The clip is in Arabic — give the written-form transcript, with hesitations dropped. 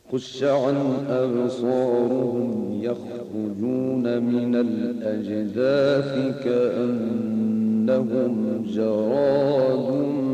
خش عن أبصارهم يخرجون من الأجداث كأنهم جراد